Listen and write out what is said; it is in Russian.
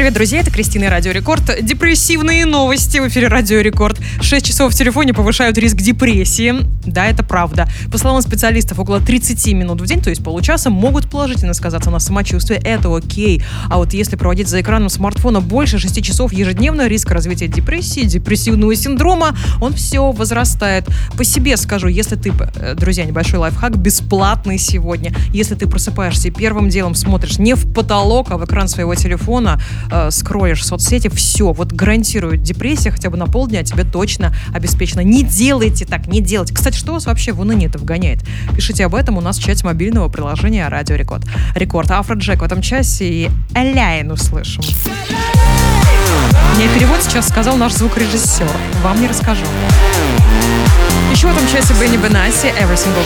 привет, друзья, это Кристина и Радио Рекорд. Депрессивные новости в эфире Радио Рекорд. 6 часов в телефоне повышают риск депрессии. Да, это правда. По словам специалистов, около 30 минут в день, то есть получаса, могут положительно сказаться на самочувствии. Это окей. А вот если проводить за экраном смартфона больше 6 часов ежедневно, риск развития депрессии, депрессивного синдрома, он все возрастает. По себе скажу, если ты, друзья, небольшой лайфхак, бесплатный сегодня. Если ты просыпаешься и первым делом смотришь не в потолок, а в экран своего телефона, скроллишь в соцсети, все, вот гарантирую, депрессия хотя бы на полдня тебе точно обеспечена. Не делайте так, не делайте. Кстати, что вас вообще в уныние-то вгоняет? Пишите об этом у нас в чате мобильного приложения Радио Рекорд. Рекорд, Афроджек в этом часе и Аляйн услышим. Мне перевод сейчас сказал наш звукорежиссер. Вам не расскажу. Еще в этом часе Бенни Бенаси, Every Single